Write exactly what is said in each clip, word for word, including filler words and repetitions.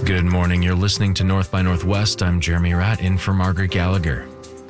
Good morning. You're listening to North by Northwest. I'm Jeremy Ratt, in for Margaret Gallagher.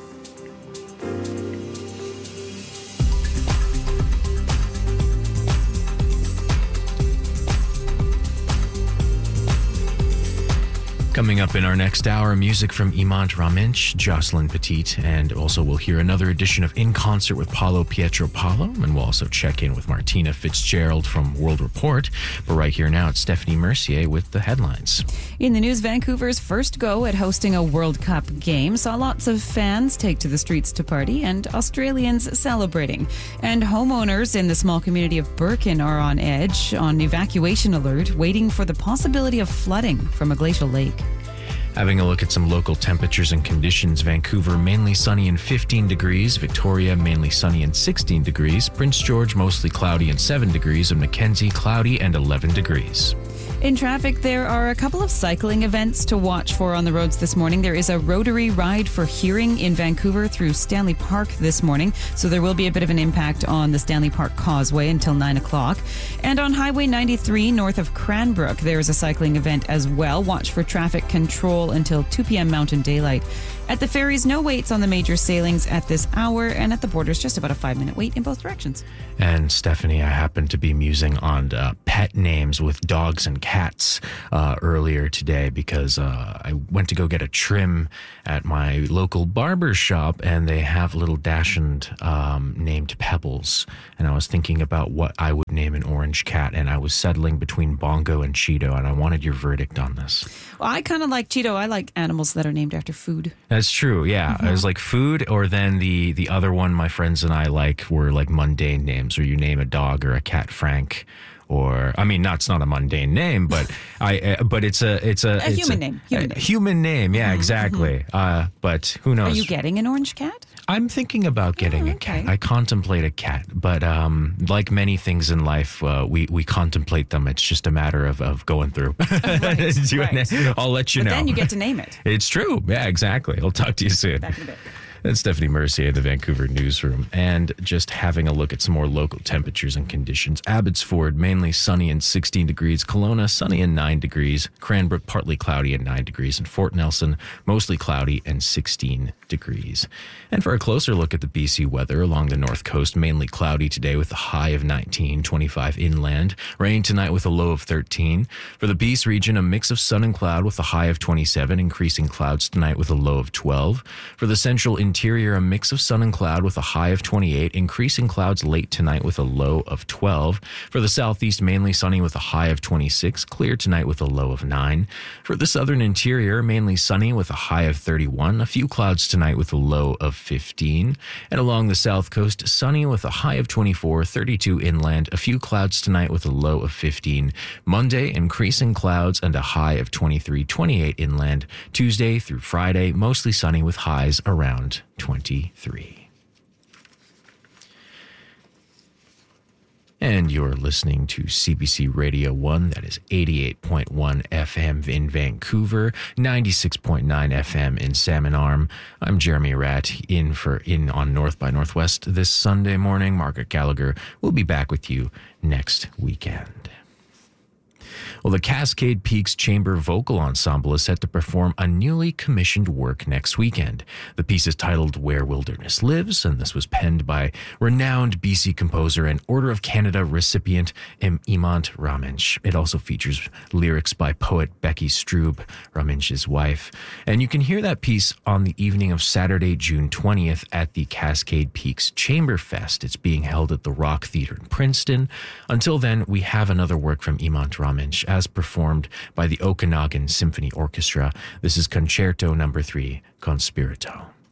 Coming up in our next hour, music from Imant Raminch, Jocelyn Petit, and also we'll hear another edition of In Concert with Paulo Pietro Paulo, and we'll also check in with Martina Fitzgerald from World Report. But right here now, it's Stephanie Mercier with the headlines. In the news, Vancouver's first go at hosting a World Cup game saw lots of fans take to the streets to party and Australians celebrating. And homeowners in the small community of Birkin are on edge, on evacuation alert, waiting for the possibility of flooding from a glacial lake. Having a look at some local temperatures and conditions. Vancouver, mainly sunny and fifteen degrees. Victoria, mainly sunny and sixteen degrees. Prince George, mostly cloudy and seven degrees. And Mackenzie, cloudy and eleven degrees. In traffic, there are a couple of cycling events to watch for on the roads this morning. There is a Rotary Ride for Hearing in Vancouver through Stanley Park this morning, so there will be a bit of an impact on the Stanley Park Causeway until nine o'clock. And on Highway ninety-three, north of Cranbrook, there is a cycling event as well. Watch for traffic control until two p.m. Mountain Daylight. At the ferries, no waits on the major sailings at this hour, and at the borders, just about a five-minute wait in both directions. And Stephanie, I happened to be musing on uh, pet names with dogs and cats uh, earlier today because uh, I went to go get a trim at my local barber shop, and they have little Dachshund um, named Pebbles. And I was thinking about what I would name an orange cat, and I was settling between Bongo and Cheeto, and I wanted your verdict on this. Well, I kind of like Cheeto. I like animals that are named after food. That's true, yeah. Mm-hmm. It was like food, or then the, the other one my friends and I like were like mundane names, where you name a dog or a cat Frank, or I mean, that's not a mundane name, but I uh, but it's a it's a, a it's human a, name. Human a name. Human name, yeah, mm-hmm. exactly. Uh, but who knows? Are you getting an orange cat? I'm thinking about getting oh, a cat. okay. I contemplate a cat, but um, like many things in life, uh, we we contemplate them. It's just a matter of, of going through. right, right. I'll let you but know. Then you get to name it. It's true. Yeah, exactly. I'll talk to you soon. Back in a bit. That's Stephanie Mercier, the Vancouver newsroom. And just having a look at some more local temperatures and conditions. Abbotsford, mainly sunny and sixteen degrees. Kelowna, sunny and nine degrees. Cranbrook, partly cloudy and nine degrees. And Fort Nelson, mostly cloudy and sixteen degrees. And for a closer look at the B C weather along the north coast, mainly cloudy today with a high of nineteen, twenty-five inland. Rain tonight with a low of thirteen. For the Peace region, a mix of sun and cloud with a high of twenty-seven, increasing clouds tonight with a low of twelve. For the central interior, a mix of sun and cloud with a high of twenty-eight, increasing clouds late tonight with a low of twelve. For the southeast, mainly sunny with a high of twenty-six, clear tonight with a low of nine. For the southern interior, mainly sunny with a high of thirty-one, a few clouds tonight with a low of fifteen. And along the south coast, sunny with a high of twenty-four, thirty-two inland, a few clouds tonight with a low of fifteen. Monday, increasing clouds and a high of twenty-three, twenty-eight inland. Tuesday through Friday, mostly sunny with highs around twenty-three. And you're listening to C B C Radio one, that is eighty-eight point one F M in Vancouver, ninety-six point nine F M in Salmon Arm. I'm Jeremy Ratt, in for in on North by Northwest this Sunday morning. Margaret Gallagher will be back with you next weekend. Well, the Cascade Peaks Chamber Vocal Ensemble is set to perform a newly commissioned work next weekend. The piece is titled Where Wilderness Lives, and this was penned by renowned B C composer and Order of Canada recipient Imant Raminch. It also features lyrics by poet Becky Strube, Raminch's wife. And you can hear that piece on the evening of Saturday, June twentieth at the Cascade Peaks Chamber Fest. It's being held at the Rock Theatre in Princeton. Until then, we have another work from Imant Raminch, as performed by the Okanagan Symphony Orchestra. This is Concerto Number Three, Conspirito.